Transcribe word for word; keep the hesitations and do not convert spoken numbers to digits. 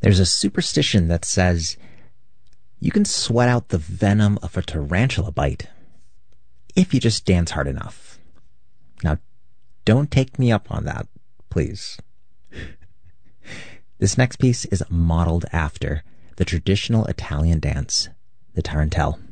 There's a superstition that says you can sweat out the venom of a tarantula bite if you just dance hard enough. Now, don't take me up on that, please. This next piece is modeled after the traditional Italian dance, the tarantelle.